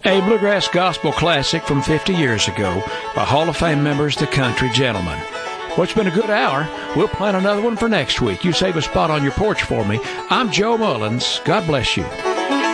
A bluegrass gospel classic from 50 years ago by Hall of Fame members, the Country Gentlemen. Well, it's been a good hour. We'll plan another one for next week. You save a spot on your porch for me. I'm Joe Mullins. God bless you.